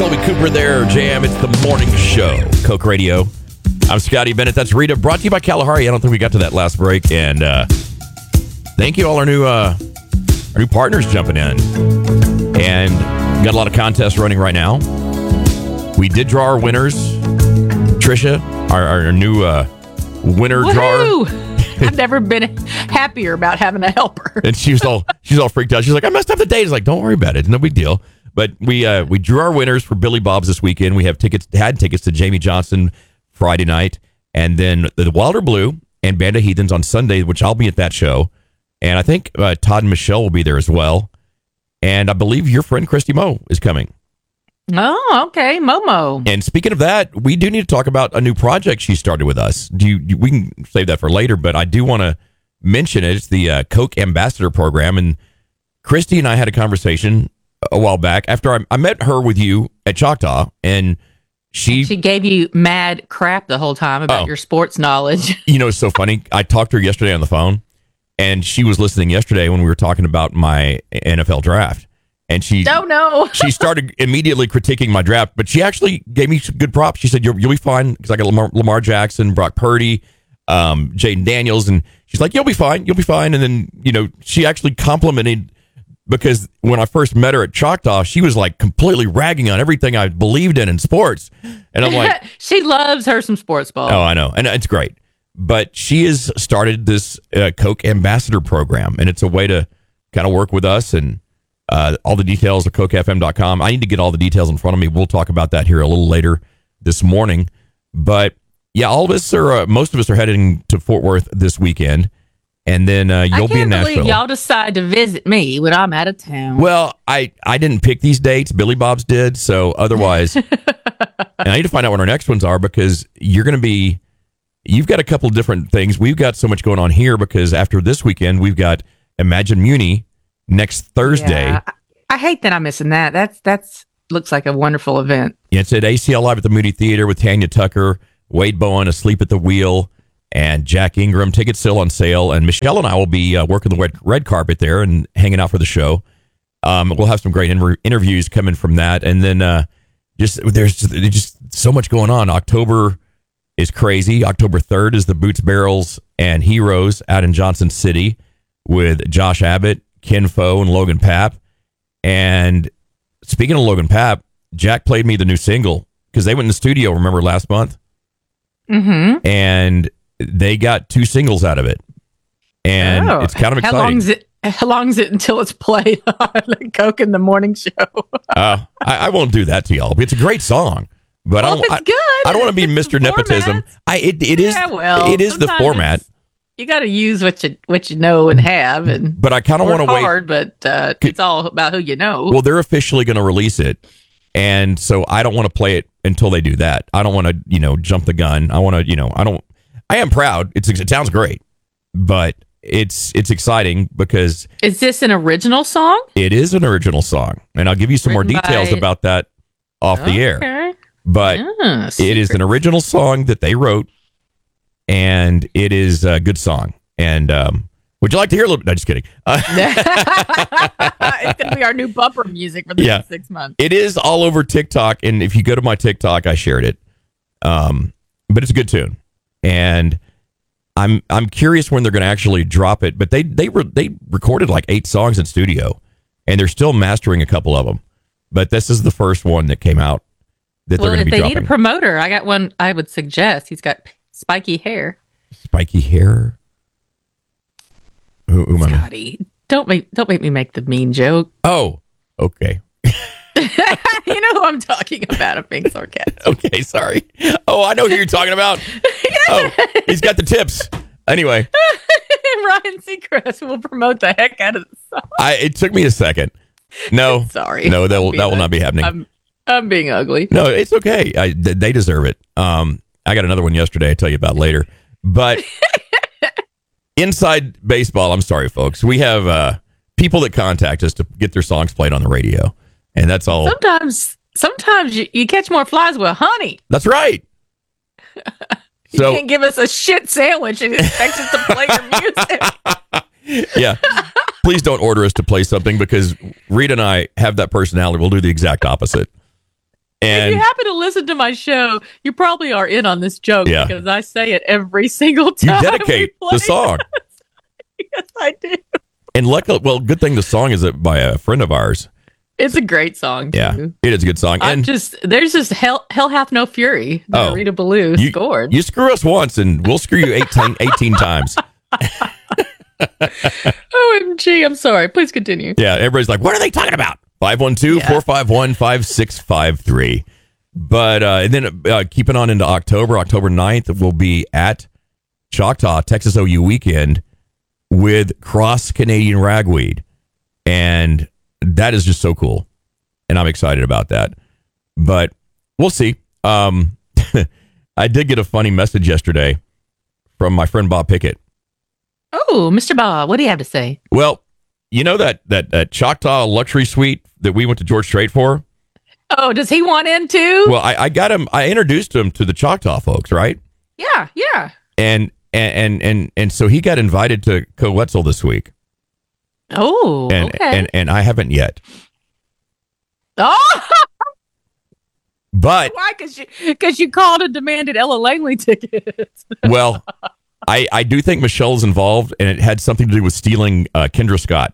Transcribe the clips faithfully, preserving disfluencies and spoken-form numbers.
Colby Cooper there, Jam. It's the morning show, Coke Radio. I'm Scotty Bennett. That's Rita. Brought to you by Kalahari. I don't think we got to that last break. And uh, thank you all our new uh, our new partners jumping in. And got a lot of contests running right now. We did draw our winners. Trisha, our, our new uh, winner Woo-hoo! drawer. I've never been happier about having a helper. And she was all she's all freaked out. She's like, I messed up the date. It's like, don't worry about it. It's no big deal. But we uh, we drew our winners for Billy Bob's this weekend. We have tickets, had tickets to Jamie Johnson Friday night, and then the Wilder Blue and Band of Heathens on Sunday, which I'll be at that show. And I think uh, Todd and Michelle will be there as well. And I believe your friend Christy Moe is coming. Oh, okay, Momo. And speaking of that, we do need to talk about a new project she started with us. Do you? We can save that for later, but I do want to mention it. It's the uh, Coke Ambassador Program, and Christy and I had a conversation a while back after I, I met her with you at Choctaw, and she She gave you mad crap the whole time about Oh. your sports knowledge. You know, it's so funny. I talked to her yesterday on the phone, and she was listening yesterday when we were talking about my N F L draft. And she Oh, no. she started immediately critiquing my draft, but she actually gave me some good props. She said, you'll, you'll be fine, because I got Lamar, Lamar Jackson, Brock Purdy, um, Jaden Daniels, and she's like, you'll be fine, you'll be fine. And then, you know, she actually complimented, because when I first met her at Choctaw, she was like completely ragging on everything I believed in in sports. And I'm like, She loves her some sports ball. oh, I know. And it's great. But she has started this uh, Coke Ambassador Program, and it's a way to kind of work with us. And uh, all the details are coke f m dot com. I need to get all the details in front of me. We'll talk about that here a little later this morning. But yeah, all of us are, uh, most of us are heading to Fort Worth this weekend. And then uh, you'll I be in can't Nashville. believe y'all decide to visit me when I'm out of town. Well, I, I didn't pick these dates. Billy Bob's did. So otherwise, and I need to find out what our next ones are, because you're going to be, you've got a couple different things. We've got so much going on here, because after this weekend, we've got Imagine Muni next Thursday. Yeah, I, I hate that I'm missing that. That's that's looks like a wonderful event. It's at A C L Live at the Moody Theater with Tanya Tucker, Wade Bowen, Asleep at the Wheel, and Jack Ingram. Tickets still on sale. And Michelle and I will be uh, working the red, red carpet there and hanging out for the show. Um, we'll have some great inter- interviews coming from that. And then uh, just there's just, there's just so much going on. October is crazy. October third is the Boots, Barrels, and Heroes out in Johnson City with Josh Abbott, Ken Foe, and Logan Papp. And speaking of Logan Papp, Jack played me the new single, because they went in the studio, remember, last month? Mm-hmm. And they got two singles out of it. And Oh, it's kind of How exciting. long is it? How long is it until it's played on the Coke in the Morning Show? uh, I, I won't do that to y'all. It's a great song. But Well, I, if it's I, good. I don't want to be Mister Format. Nepotism. I it, it is Yeah, well, it is the sometimes format. it's- You got to use what you what you know and have, and But I kind of work want to wait. hard. But uh, it's all about who you know. Well, they're officially going to release it, and so I don't want to play it until they do that. I don't want to, you know, jump the gun. I want to, you know, I don't. I am proud. It's it sounds great, but it's it's exciting because Is this an original song? it is an original song, and I'll give you some more Written details by- about that off the air. Okay. But Ah, it is an original song that they wrote, and it is a good song. And um, would you like to hear a little? No, just kidding. Uh, It's gonna be our new bumper music for the Yeah. next six months. It is all over TikTok, and if you go to my TikTok, I shared it. Um, but it's a good tune, and I'm I'm curious when they're going to actually drop it. But they they were they recorded like eight songs in studio, and they're still mastering a couple of them. But this is the first one that came out that Well, they're going if to be they dropping. need a promoter, I got one I would suggest. He's got spiky hair. Spiky hair. Who, who am I? Scotty, don't make don't make me make the mean joke. Oh, okay. You know who I'm talking about. I'm being sarcastic. Okay, sorry. Oh, I know who you're talking about. Oh, he's got the tips. Anyway, Ryan Seacrest will promote the heck out of the song. I it took me a second. No, Sorry. no, that will I'm that will being- not be happening. I'm I'm being ugly. No, it's okay. I, th- they deserve it. Um, I got another one yesterday. I'll tell you about later. But inside baseball, I'm sorry, folks. We have uh, people that contact us to get their songs played on the radio, and that's all. Sometimes sometimes you, you catch more flies with honey. That's right. You So can't give us a shit sandwich and expect us to play your music. yeah, please don't order us to play something, because Rita and I have that personality. We'll do the exact opposite. And if you happen to listen to my show, you probably are in on this joke Yeah. because I say it every single you time. dedicate we play the song. it. Yes, I do. And luckily, well, good thing the song is by a friend of ours. It's a great song, too. Yeah, it is a good song. I'm And just there's just hell hell hath no fury that Oh, Rita Ballou you, scored. you screw us once, and we'll screw you eighteen, eighteen times. O M G, I'm sorry. Please continue. Yeah, everybody's like, what are they talking about? five one two, four five one, five six five three. But uh, and then uh, keeping on into October, October ninth, we'll be at Choctaw, Texas O U weekend with Cross Canadian Ragweed. And that is just so cool. And I'm excited about that. But we'll see. Um, I did get a funny message yesterday from my friend Bob Pickett. Oh, Mister Bob, what do you have to say? Well, you know that that, that Choctaw luxury suite that we went to George Strait for? Oh, does he want in too? Well, I, I got him. I introduced him to the Choctaw folks, right? yeah, yeah. And and and and, and so he got invited to Coetzel this week, Oh, and okay. and and I haven't yet. oh, But why? Because you, because you called and demanded Ella Langley tickets. well, I I do think Michelle's involved, and it had something to do with stealing uh, Kendra Scott.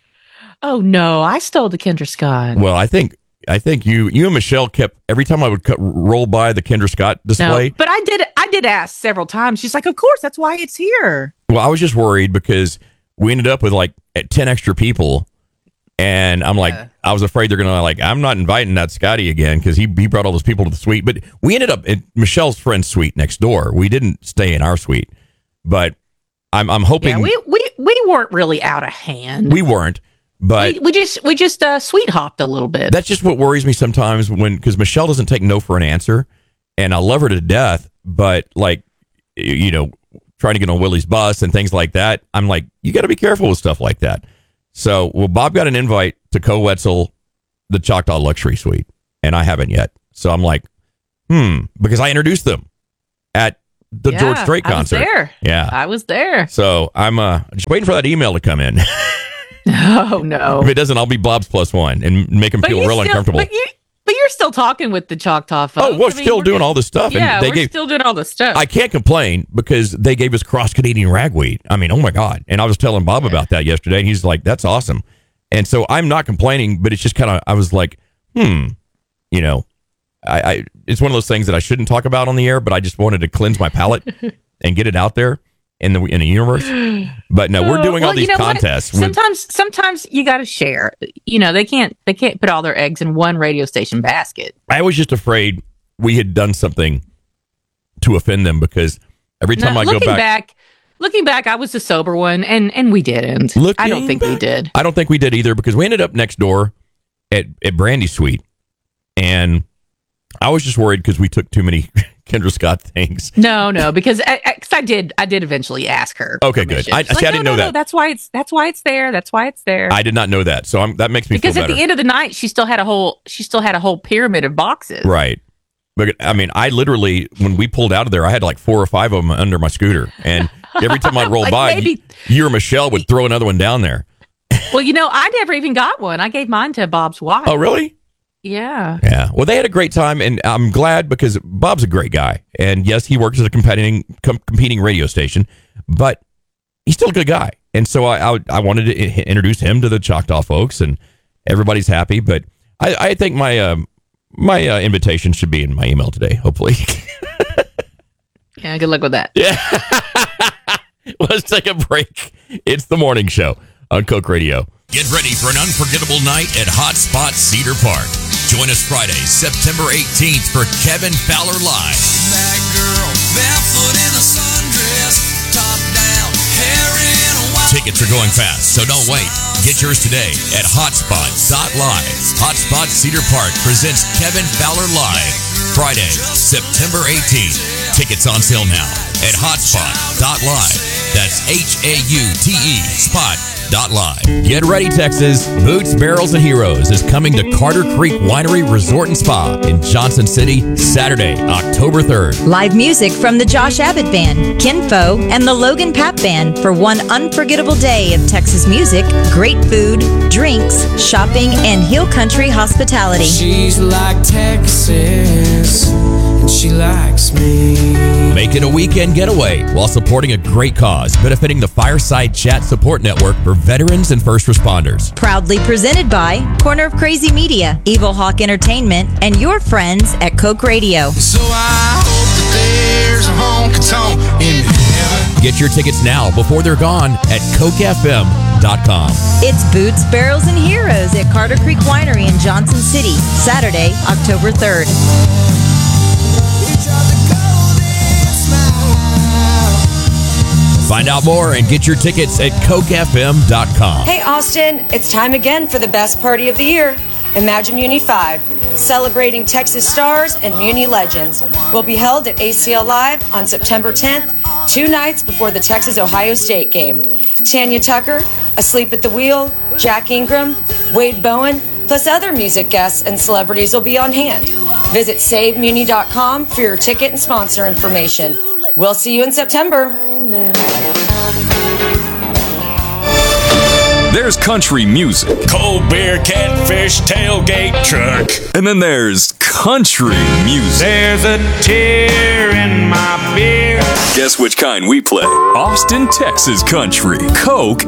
Oh no, I stole the Kendra Scott. Well, I think I think you you and Michelle kept every time I would cut, roll by the Kendra Scott display. No, but I did. I did ask several times. She's like, "Of course, that's why it's here." Well, I was just worried because we ended up with like ten extra people, and I'm like, Yeah. I was afraid they're gonna like, I'm not inviting that Scotty again because he he brought all those people to the suite. But we ended up at Michelle's friend's suite next door. We didn't stay in our suite, but I'm I'm hoping Yeah, we we we weren't really out of hand. we weren't. But we, we just we just uh, sweet hopped a little bit. that's just what worries me sometimes when because Michelle doesn't take no for an answer, and I love her to death. But like, you know, trying to get on Willie's bus and things like that, I'm like, you got to be careful with stuff like that. So, well, Bob got an invite to Coetzel, the Choctaw Luxury Suite, and I haven't yet. So I'm like, hmm, because I introduced them at the Yeah, George Strait I was concert. there. Yeah. I was there. So I'm uh, just waiting for that email to come in. Oh no! If it doesn't, I'll be Bob's plus one and make him feel you real still, uncomfortable. But, you, but you're still talking with the Choctaw folks. Oh, we're I mean, still doing all this stuff. Yeah, and they we're gave, still doing all the stuff. I can't complain because they gave us Cross Canadian Ragweed. I mean, oh my God. And I was telling Bob about that yesterday, and he's like, that's awesome. And so I'm not complaining, but it's just kind of, I was like, hmm, you know, I, I it's one of those things that I shouldn't talk about on the air, but I just wanted to cleanse my palate and get it out there in the in the universe. But no, we're doing Uh, all well, these you know what? contests. with- Sometimes, sometimes you got to share. You know, they can't they can't put all their eggs in one radio station basket. I was just afraid we had done something to offend them because every time No, I go looking back, back, looking back, I was the sober one, and and we didn't. I don't Looking think we back- did. I don't think we did either because we ended up next door at, at Brandy Suite. And I was just worried because we took too many Kendra Scott things. No, no, because I, I, 'cause I did I did eventually ask her. Okay, permission. good. I- She's see, I didn't no, know no, that. No, that's why it's that's why it's there. That's why it's there. I did not know that. So I'm, that makes me because feel at better. the end of the night, she still had a whole she still had a whole pyramid of boxes. Right. But I mean, I literally, when we pulled out of there, I had like four or five of them under my scooter. And every time I'd roll Like by, maybe- you, you or Michelle would throw another one down there. Well, you know, I never even got one. I gave mine to Bob's wife. Oh, really? Yeah. Yeah. Well, they had a great time, and I'm glad because Bob's a great guy. And yes, he works at a competing com- competing radio station, but he's still a good guy. And so I I, I wanted to I- introduce him to the Choctaw folks, and everybody's happy. But I, I think my um, my uh, invitation should be in my email today, hopefully. Yeah. Good luck with that. Yeah. Let's take a break. It's the morning show on Coke Radio. Get ready for an unforgettable night at Hotspot Cedar Park. Join us Friday, September eighteenth for Kevin Fowler Live. That girl, barefoot in a sundress, top down, hair in a wild. Tickets are going fast, so don't wait. Get yours today at hotspot dot live. Hotspot Cedar Park presents Kevin Fowler Live, Friday, September eighteenth. Tickets on sale now at hotspot dot live. That's H A U T E spot dot live. Get ready, Texas. Boots, Barrels, and Heroes is coming to Carter Creek Winery Resort and Spa in Johnson City Saturday, October third. Live music from the Josh Abbott Band, Kinfo, and the Logan Pap Band for one unforgettable day of Texas music, great food, drinks, shopping, and hill country hospitality. She's like Texas, and she likes me. Make it a weekend getaway while supporting a great cause, benefiting the Fireside Chat Support Network for veterans and first responders. Proudly presented by Corner of Crazy Media, Evil Hawk Entertainment, and your friends at Coke Radio. So I hope that there's a honky-tonk in heaven. Get your tickets now before they're gone at coke f m dot com. It's Boots, Barrels, and Heroes at Carter Creek Winery in Johnson City, Saturday, October third. Find out more and get your tickets at coke f m dot com. Hey Austin, it's time again for the best party of the year, Imagine Muni five, celebrating Texas stars and Muni legends. Will be held at A C L Live on September tenth, two nights before the Texas-Ohio State game. Tanya Tucker, Asleep at the Wheel, Jack Ingram, Wade Bowen, plus other music guests and celebrities will be on hand. Visit save muni dot com for your ticket and sponsor information. We'll see you in September. There's country music. Cold beer, catfish, tailgate truck. And then there's country music. There's a tear in my beer. Guess which kind we play? Austin, Texas country. Coke